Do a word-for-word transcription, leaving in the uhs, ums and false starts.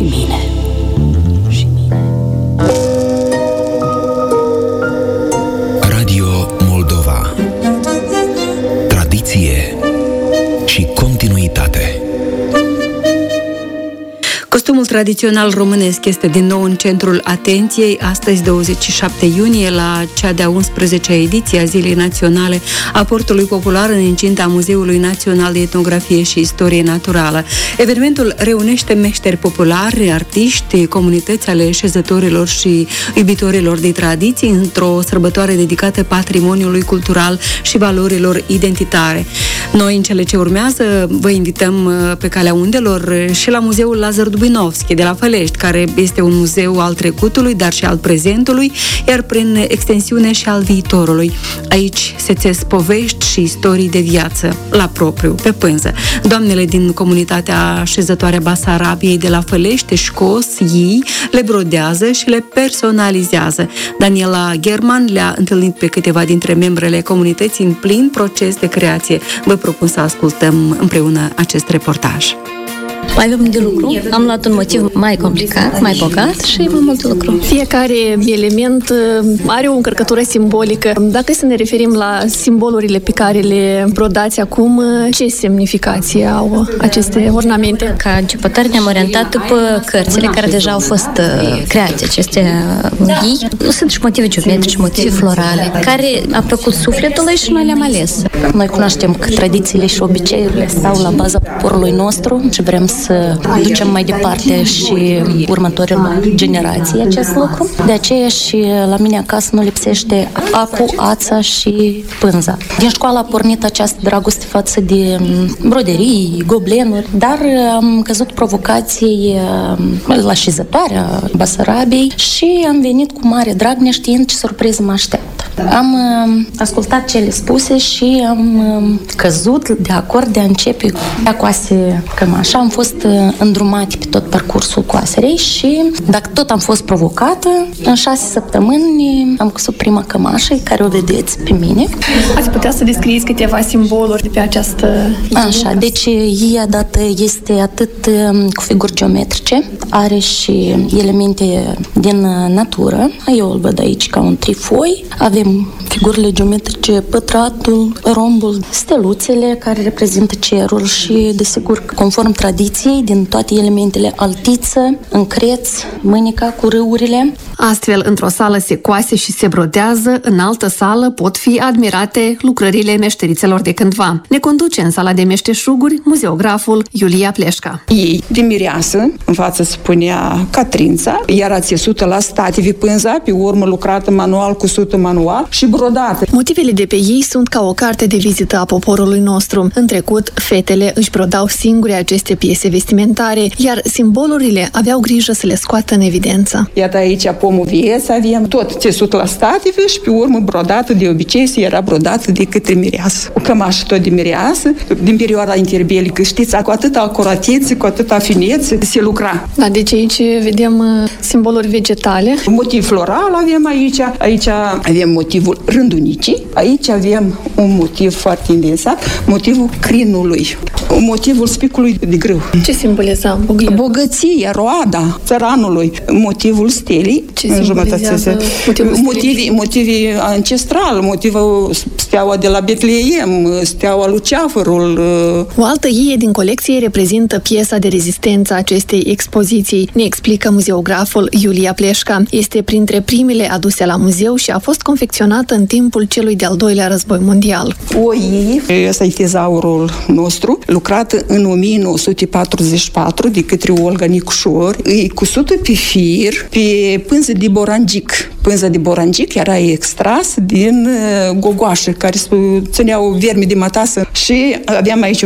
și mine. Și mine. Radio Moldova. Tradiție și continuitate. Costumul tradițional românesc este din nou în centrul atenției. Astăzi, douăzeci și șapte iunie, la cea de-a unsprezecea ediție a Zilei Naționale a Portului Popular în incinta Muzeului Național de Etnografie și Istorie Naturală. Evenimentul reunește meșteri populari, artiști, comunități ale șezătorilor și iubitorilor de tradiții într-o sărbătoare dedicată patrimoniului cultural și valorilor identitare. Noi, în cele ce urmează, vă invităm pe calea undelor și la Muzeul Lazar Dubinovski de la Fălești, care este un muzeu al trecutului, dar și al prezentului, iar prin extensiune și al viitorului. Aici se țes povești și istorii de viață, la propriu, pe pânză. Doamnele din comunitatea șezătoare Basarabiei de la Fălești, școs, ei le brodează și le personalizează. Daniela German le-a întâlnit pe câteva dintre membrele comunității în plin proces de creație. Vă propun să ascultăm împreună acest reportaj. Mai avem de lucru. Am luat un motiv mai complicat, mai bogat și mai mult de lucru. Fiecare element are o încărcătură simbolică. Dacă să ne referim la simbolurile pe care le brodați acum, ce semnificație au aceste ornamente? Ca începători ne-am orientat după cărțile care deja au fost create, aceste unghii. Sunt și motive geometrice, motive florale, care a plăcut sufletului și noi le-am ales. Noi cunoaștem că tradițiile și obiceiurile stau la baza poporului nostru și vrem să ducem mai departe și următorilor generații acest lucru. De aceea și la mine acasă nu lipsește acu, ața și pânza. Din școală a pornit această dragoste față de broderii, goblenuri, dar am căzut provocației la șezătoarea Basarabiei și am venit cu mare drag neștiind ce surpriză mă așteaptă. Am ascultat cele spuse și am căzut de acord de a începe a coase cămașa. Am fost îndrumate pe tot parcursul coaserei și dacă tot am fost provocată, în șase săptămâni am căsut prima cămașă care o vedeți pe mine. Ați putea să descrieți câteva simboluri de pe această... Așa, deci ea dată este atât cu figuri geometrice, are și elemente din natură. Eu îl văd aici ca un trifoi. Avem figurile geometrice, pătratul, rombul, steluțele care reprezintă cerul și, desigur, conform tradiției, din toate elementele altiță, încreț, mânica cu râurile. Astfel, într-o sală se coase și se brodează, în altă sală pot fi admirate lucrările meșterițelor de cândva. Ne conduce în sala de meșteșuguri muzeograful Iulia Pleșca. Ei, de mireasă, în față se punea Catrința, era țesută la stative pânza, pe urmă lucrată manual, cusută manual și brodată. Motivele de pe ei sunt ca o carte de vizită a poporului nostru. În trecut, fetele își brodau singure aceste piese vestimentare, iar simbolurile aveau grijă să le scoată în evidență. Iată aici pomul vieț avem, tot țesut la stative și pe urmă brodată, de obicei se era brodată de către mireasă. O cămașă tot de mireasă, din perioada interbelică, știți, cu atâta acuratețe, cu atâta finețe se lucra. Da, deci aici vedem simboluri vegetale. Motiv floral avem aici, aici avem motivul rândunicii, aici avem un motiv foarte indensat, motivul crinului, motivul spicului de grâu. Ce simboliza? Bogăția, roada țăranului, motivul stelii. Ce simbolizează motivul motivii, motivii ancestral, motivul steaua de la Betleem, steaua lui Ceafărul. O altă ie din colecție reprezintă piesa de rezistență a acestei expoziții, ne explică muzeograful Iulia Pleșca. Este printre primele aduse la muzeu și a fost confecționată în timpul celui de-al doilea război mondial. O ie, ăsta e tezaurul nostru, lucrat în o mie nouă sute patruzeci și patru de către Olga Nicușor, e cusută pe fir, pe pânză de borangic. Pânza de borangic era extras din gogoașe care țineau vermi de matasă și aveam aici